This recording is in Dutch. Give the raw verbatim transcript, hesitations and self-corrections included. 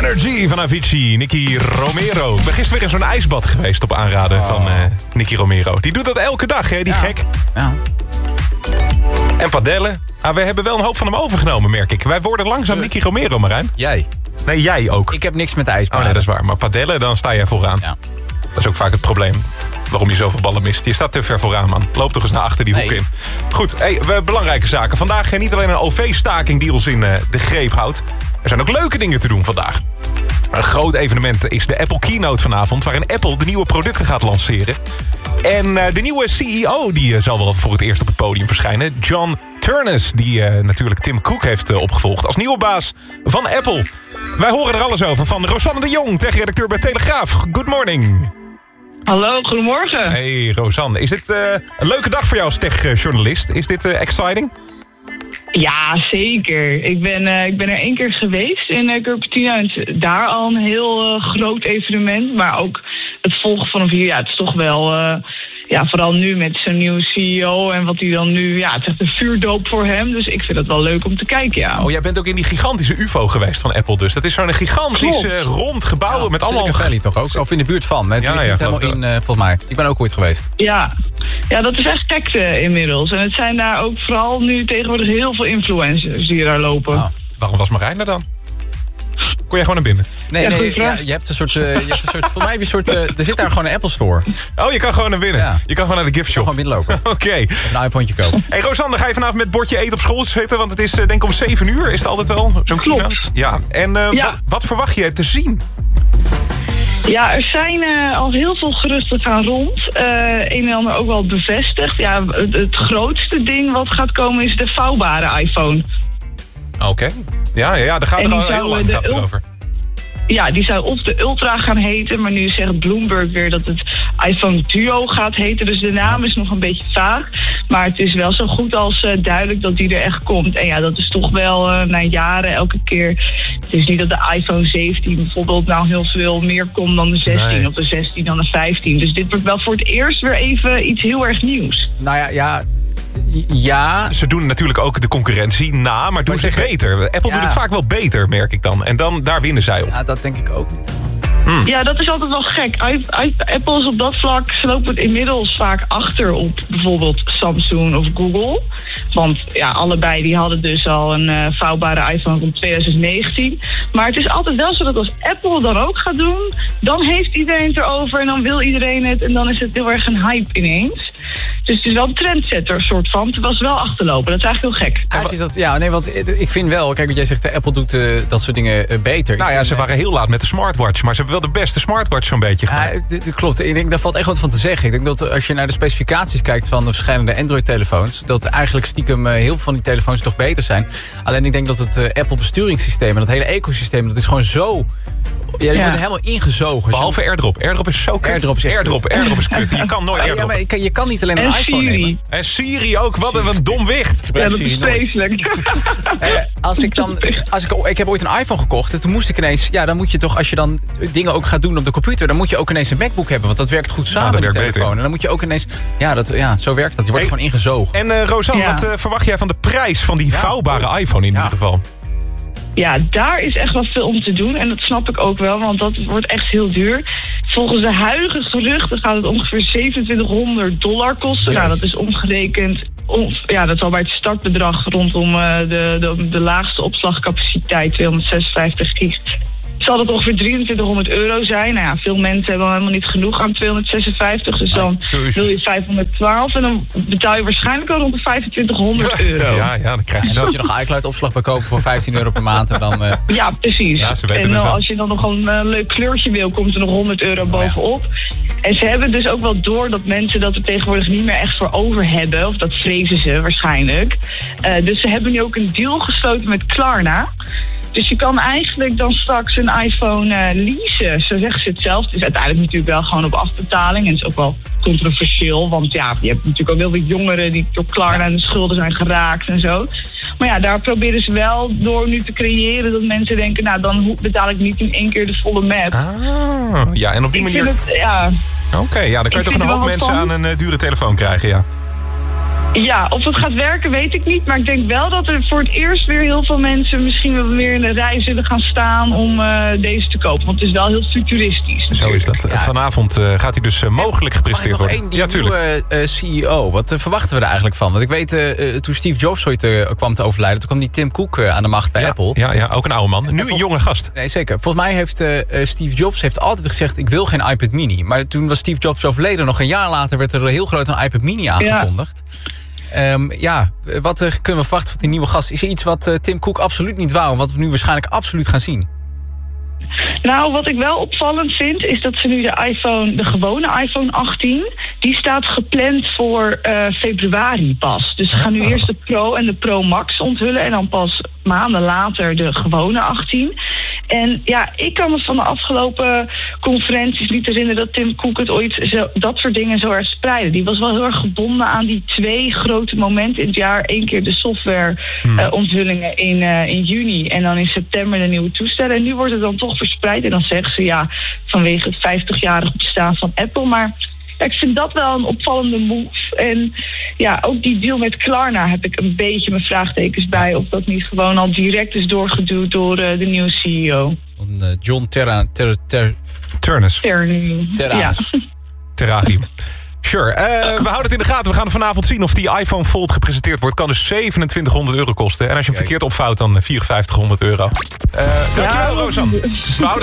Energy van Avicii, Nicky Romero. Ik ben gisteren weer in zo'n ijsbad geweest op aanraden oh. van uh, Nicky Romero. Die doet dat elke dag, hè, die ja. gek. Ja. En padellen. Ah, we hebben wel een hoop van hem overgenomen, merk ik. Wij worden langzaam uh. Nicky Romero, Marijn. Jij? Nee, jij ook. Ik heb niks met ijsbaden. Oh nee, dat is waar. Maar padellen, dan sta jij vooraan. Ja. Dat is ook vaak het probleem. Waarom je zoveel ballen mist. Je staat te ver vooraan, man. Loop toch eens naar achter die nee. hoek in. Goed, hey, we, belangrijke zaken. Vandaag niet alleen een O V-staking die ons in uh, de greep houdt. Er zijn ook leuke dingen te doen vandaag. Een groot evenement is de Apple Keynote vanavond, waarin Apple de nieuwe producten gaat lanceren. En uh, de nieuwe C E O die uh, zal wel voor het eerst op het podium verschijnen. John Ternus, die uh, natuurlijk Tim Cook heeft uh, opgevolgd als nieuwe baas van Apple. Wij horen er alles over van Rosanne de Jong, tech-redacteur bij Telegraaf. Good morning. Hallo, goedemorgen. Hey Rosanne, is dit uh, een leuke dag voor jou als tech-journalist? Is dit uh, exciting? Ja, zeker. Ik ben, uh, ik ben er één keer geweest in uh, Cupertino. En het, daar al een heel uh, groot evenement. Maar ook het volgen vanaf hier, ja, het is toch wel... Uh, ja, vooral nu met zijn nieuwe C E O en wat hij dan nu... Ja, het is echt een vuurdoop voor hem. Dus ik vind het wel leuk om te kijken, ja. Oh, jij bent ook in die gigantische U F O geweest van Apple dus. Dat is zo'n gigantisch uh, rond gebouw ja, met allemaal... Silicon Valley toch ook? Of in de buurt van. Het ja, ja, niet helemaal in, uh, volgens mij. Ik ben ook ooit geweest. Ja, ja dat is echt gekte inmiddels. En het zijn daar ook vooral nu tegenwoordig heel veel influencers die daar lopen. Oh. Waarom was Marijn er dan? Kon jij gewoon naar binnen? Nee, ja, nee, ja, je hebt een soort, uh, je hebt een soort, volgens mij heb je een soort, uh, er zit daar gewoon een Apple Store. Oh, je kan gewoon naar binnen. Ja. Je kan gewoon naar de gift shop. Je kan gewoon binnenlopen. Oké. Okay. Een iPhone kopen. Hey Rosanne, ga je vanavond met bordje eten op school zitten? Want het is uh, denk ik om zeven uur, is het altijd wel zo'n keynote? Ja. En uh, ja. Wat, wat verwacht je te zien? Ja, er zijn uh, al heel veel geruchten gaan rond. Uh, een en ander ook wel bevestigd. Ja, het, het grootste ding wat gaat komen is de vouwbare iPhone. Oké. Okay. Ja, ja, ja, daar gaat er al heel lang gaat over. Ja, die zou of de Ultra gaan heten, maar nu zegt Bloomberg weer dat het iPhone Duo gaat heten. Dus de naam is nog een beetje vaag. Maar het is wel zo goed als uh, duidelijk dat die er echt komt. En ja, dat is toch wel uh, na jaren elke keer... Het is niet dat de iPhone zeventien bijvoorbeeld nou heel veel meer komt dan de zestien... Nee. Of de zestien dan de vijftien. Dus dit wordt wel voor het eerst weer even iets heel erg nieuws. Nou ja, ja... Ja. Ze doen natuurlijk ook de concurrentie na, maar doen ze beter. Apple ja. doet het vaak wel beter, merk ik dan. En dan, daar winnen zij op. Ja, dat denk ik ook niet. Hmm. Ja, dat is altijd wel gek. I, I, Apple is op dat vlak, ze lopen het inmiddels vaak achter op bijvoorbeeld Samsung of Google. Want ja, allebei die hadden dus al een uh, vouwbare iPhone van twintig negentien. Maar het is altijd wel zo dat als Apple dan ook gaat doen, dan heeft iedereen het erover en dan wil iedereen het. En dan is het heel erg een hype ineens. Dus het is wel een trendsetter soort van. Het was wel achterlopen. Dat is eigenlijk heel gek. Eigenlijk is dat, ja, nee, want ik vind wel, kijk wat jij zegt, Apple doet uh, dat soort dingen uh, beter. Nou ja, ze waren heel laat met de smartwatch, maar ze hebben wel de beste smartwatch zo'n beetje gemaakt. Ja, d- d- klopt. Ik denk, daar valt echt wat van te zeggen. Ik denk dat als je naar de specificaties kijkt van de verschillende Android-telefoons, dat eigenlijk stiekem uh, heel veel van die telefoons toch beter zijn. Alleen ik denk dat het uh, Apple besturingssysteem en dat hele ecosysteem, dat is gewoon zo... Ja, die ja. wordt helemaal ingezogen. Behalve AirDrop. AirDrop is zo kut. AirDrop is, AirDrop, AirDrop is kut. Je kan nooit AirDrop. Ja, maar je kan, je kan niet alleen een en iPhone Siri. nemen. En Siri ook. Wat een, een dom wicht. Ja, dat is vreselijk. uh, als ik dan... Als ik, ik heb ooit een iPhone gekocht. En toen moest ik ineens... Ja, dan moet je toch... Als je dan dingen ook gaat doen op de computer, dan moet je ook ineens een MacBook hebben. Want dat werkt goed samen met de telefoon. Beter. En dan moet je ook ineens... Ja, dat, ja zo werkt dat. Je wordt hey, gewoon ingezogen. En uh, Rosanne, ja. wat uh, verwacht jij van de prijs van die ja. vouwbare iPhone in ja. ieder geval? Ja, daar is echt wel veel om te doen. En dat snap ik ook wel, want dat wordt echt heel duur. Volgens de huidige geruchten gaat het ongeveer zevenentwintighonderd dollar kosten. Yes. Nou, dat is omgerekend... Om, ja, dat zal bij het startbedrag rondom uh, de, de, de laagste opslagcapaciteit, tweehonderdzesenvijftig gig... zal het ongeveer drieëntwintighonderd euro zijn. Nou ja, veel mensen hebben helemaal niet genoeg aan tweehonderdzesenvijftig. Dus dan nee, wil je vijfhonderdtwaalf en dan betaal je waarschijnlijk al rond de vijfentwintighonderd euro. Ja, ja, dan krijg je en dan moet je nog iCloud-opslag bij kopen voor vijftien euro per maand. En dan, uh... Ja, precies. Ja, en uh, als je dan nog een uh, leuk kleurtje wil, komt er nog honderd euro oh, bovenop. Ja. En ze hebben dus ook wel door dat mensen dat er tegenwoordig niet meer echt voor over hebben. Of dat vrezen ze waarschijnlijk. Uh, dus ze hebben nu ook een deal gesloten met Klarna. Dus je kan eigenlijk dan straks een iPhone uh, leasen. Zo zeggen ze het zelf. Het is uiteindelijk natuurlijk wel gewoon op afbetaling. En het is ook wel controversieel. Want ja, je hebt natuurlijk ook heel veel jongeren die door Klarna aan de schulden zijn geraakt en zo. Maar ja, daar proberen ze wel door nu te creëren dat mensen denken, nou dan betaal ik niet in één keer de volle map. Ah, ja, en op die ik manier... Het, ja. Oké, okay, ja, dan kan je toch een hoop mensen aan een uh, dure telefoon krijgen, ja. Ja, of het gaat werken weet ik niet. Maar ik denk wel dat er voor het eerst weer heel veel mensen misschien wel meer in de rij zullen gaan staan om uh, deze te kopen. Want het is wel heel futuristisch. Zo is dat. Ja. Vanavond uh, gaat hij dus uh, mogelijk gepresenteerd worden. Mag ik nog één, die ja, nieuwe uh, C E O. Wat uh, verwachten we daar eigenlijk van? Want ik weet, uh, toen Steve Jobs ooit uh, kwam te overlijden, toen kwam die Tim Cook uh, aan de macht bij ja, Apple. Ja, ja, ook een oude man. Nu een jonge gast. Nee, zeker. Volgens mij heeft uh, Steve Jobs heeft altijd gezegd, ik wil geen iPad mini. Maar toen was Steve Jobs overleden. Nog een jaar later werd er heel groot een iPad mini aangekondigd. Ja. Um, ja, wat uh, kunnen we verwachten van die nieuwe gast? Is er iets wat uh, Tim Cook absoluut niet wou, wat we nu waarschijnlijk absoluut gaan zien? Nou, wat ik wel opvallend vind, is dat ze nu de iPhone, de gewone iPhone achttien, die staat gepland voor uh, februari pas. Dus ze gaan nu oh. eerst de Pro en de Pro Max onthullen en dan pas maanden later de gewone achttien. En ja, ik kan me van de afgelopen conferenties niet herinneren dat Tim Cook het ooit zo, dat soort dingen zo erg spreidde. Die was wel heel erg gebonden aan die twee grote momenten in het jaar. Eén keer de software hmm. uh, onthullingen in, uh, in juni en dan in september de nieuwe toestellen. En nu wordt het dan toch verspreid en dan zeggen ze ja, vanwege het vijftigjarig bestaan van Apple. Maar ja, ik vind dat wel een opvallende move. En ja, ook die deal met Klarna heb ik een beetje mijn vraagtekens bij. Of dat niet gewoon al direct is doorgeduwd door uh, de nieuwe C E O. Uh, John Terra... Ter, ter, Ternus. Terranus. Ja. Terrarium. Sure. Uh, we houden het in de gaten. We gaan vanavond zien of die iPhone Fold gepresenteerd wordt. Kan dus zevenentwintighonderd euro kosten. En als je hem verkeerd opvouwt, dan vierduizend vijfhonderd euro. Uh, dankjewel, ja, Rosanne. We houden